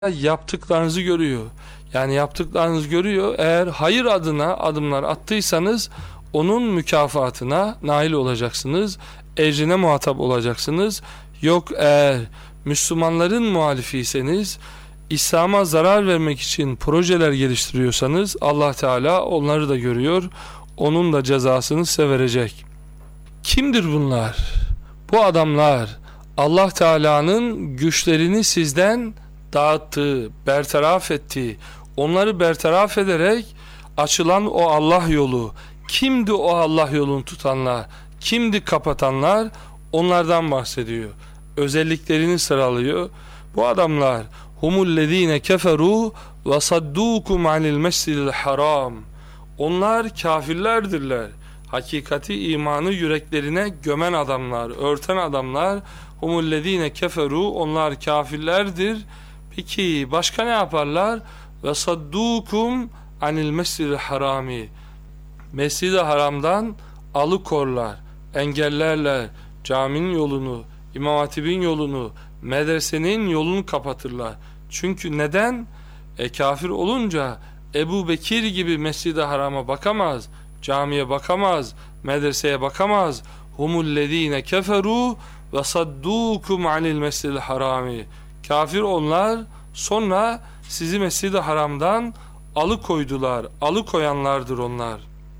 yaptıklarınızı görüyor. Yani yaptıklarınızı görüyor. Eğer hayır adına adımlar attıysanız onun mükafatına nail olacaksınız. Ecrine muhatap olacaksınız. Yok, eğer Müslümanların muhalifiyseniz, İslam'a zarar vermek için projeler geliştiriyorsanız Allah Teala onları da görüyor. Onun da cezasını size verecek. Kimdir bunlar? Bu adamlar Allah Teala'nın güçlerini sizden dağıttığı, bertaraf ettiği, onları bertaraf ederek açılan o Allah yolu. Kimdi o Allah yolunu tutanlar? Kimdi kapatanlar? Onlardan bahsediyor. Özelliklerini sıralıyor. Bu adamlar humullezine keferu ve saddukum anil mescidil haram. Onlar kafirlerdirler. Hakikati imanı yüreklerine gömen adamlar, örten adamlar. Humullezine keferu, onlar kafirlerdir. Peki başka ne yaparlar? Ve saddukum anil mescidil harami. Mescid-i Haram'dan alıkorlar, engellerler, caminin yolunu, İmam Hatip'in yolunu, medresenin yolunu kapatırlar. Çünkü neden? Kafir olunca Ebu Bekir gibi Mescid-i Haram'a bakamaz, camiye bakamaz, medreseye bakamaz. Humullezine keferu ve saddukum anil mescidil harami. Kafir onlar, sonra sizi Mescid-i Haram'dan alıkoydular, alıkoyanlardır onlar.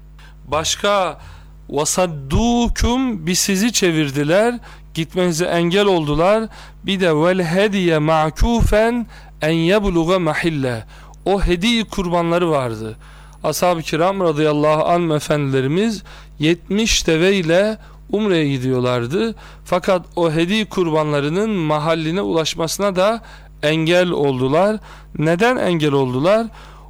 Başka vasaddukum, bir sizi çevirdiler, gitmenize engel oldular. Bir de vel hediye ma'kufen en yebluğa mahille. O hediye kurbanları vardı. Ashab-ı kiram radıyallahu anh efendilerimiz 70 deve ile Umre'ye gidiyorlardı. Fakat o hediye kurbanlarının mahalline ulaşmasına da engel oldular. Neden engel oldular?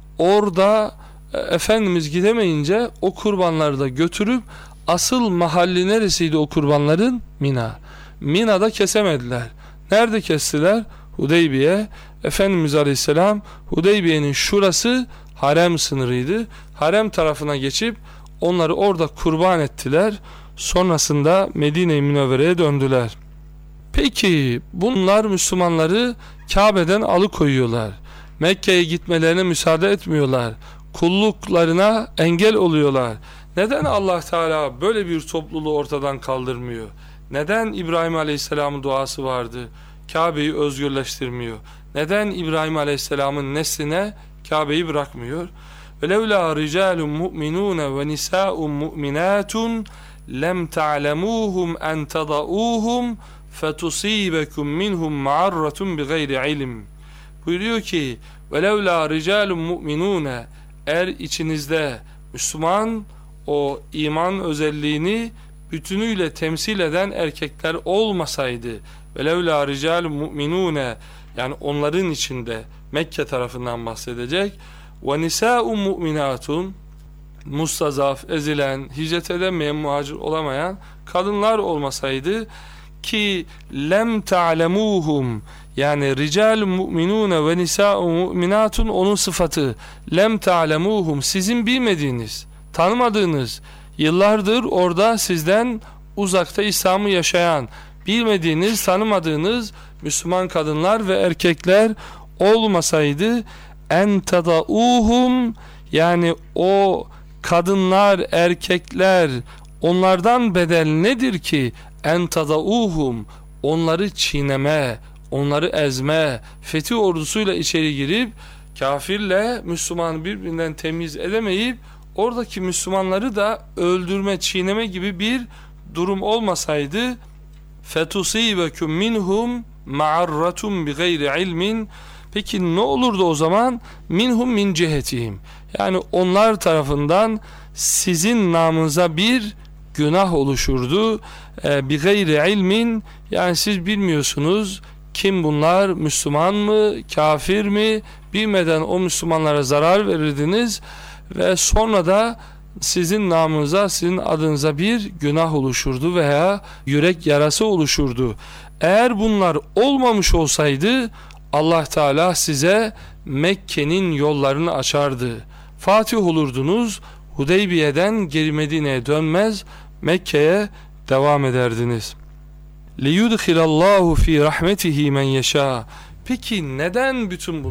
Orada Efendimiz gidemeyince o kurbanları da götürüp, asıl mahalli neresiydi o kurbanların? Mina. Mina'da kesemediler. Nerede kestiler? Hudeybiye. Efendimiz Aleyhisselam, Hudeybiye'nin şurası harem sınırıydı. Harem tarafına geçip onları orada kurban ettiler. Sonrasında Medine-i Münevvere'ye döndüler. Peki bunlar Müslümanları Kabe'den alıkoyuyorlar. Mekke'ye gitmelerine müsaade etmiyorlar. Kulluklarına engel oluyorlar. Neden Allah Teala böyle bir topluluğu ortadan kaldırmıyor? Neden İbrahim Aleyhisselam'ın duası vardı? Kabe'yi özgürleştirmiyor. Neden İbrahim Aleyhisselam'ın nesline Kabe'yi bırakmıyor? وَلَوْلَا رِجَالٌ مُؤْمِنُونَ وَنِسَاءٌ مُؤْمِنَاتٌ لَمْ تَعْلَمُوهُمْ أَنْ تَضَعُوهُمْ فَتُصِيبَكُمْ مِنْهُمْ مَعَرَّةٌ بِغَيْرِ عِلْمٍ. Buyuruyor ki وَلَوْلَا رِجَالٌ مُؤْمِنُونَ, eğer içinizde Müslüman, o iman özelliğini bütünüyle temsil eden erkekler olmasaydı, وَلَوْلَا رِجَالٌ مُؤْمِنُونَ, yani onların içinde Mekke tarafından bahsedecek, وَنِسَاءٌ مُؤْمِنَاتٌ, mustazaf, ezilen, hicret edemeyen, muhacir olamayan kadınlar olmasaydı, ki lem ta'lemuhum, yani rical mu'minun ve nisa'u mu'minatun onun sıfatı, lem ta'lemuhum, sizin bilmediğiniz, tanımadığınız, yıllardır orada sizden uzakta İslam'ı yaşayan, bilmediğiniz, tanımadığınız Müslüman kadınlar ve erkekler olmasaydı, en tadauhum, yani o kadınlar, erkekler, onlardan bedel nedir ki? En tadauhum, onları çiğneme, onları ezme, fetih ordusuyla içeri girip kafirle Müslümanı birbirinden temiz edemeyip oradaki Müslümanları da öldürme, çiğneme gibi bir durum olmasaydı, fetusibekum minhum ma'arratun bigayri ilmin. Peki ne olurdu o zaman? Minhum min cihetihim, yani onlar tarafından sizin namınıza bir günah oluşurdu. Bigayri ilmin, yani siz bilmiyorsunuz kim bunlar, Müslüman mı, kafir mi, bilmeden o Müslümanlara zarar verirdiniz ve sonra da sizin namınıza, sizin adınıza bir günah oluşurdu veya yürek yarası oluşurdu. Eğer bunlar olmamış olsaydı Allah Teala size Mekke'nin yollarını açardı. Fatih olurdunuz, Hudeybiye'den geri Medine'ye dönmez, Mekke'ye devam ederdiniz. لِيُدْخِلَ اللّٰهُ ف۪ي رَحْمَتِهِ مَنْ يَشَاءُ. Peki neden bütün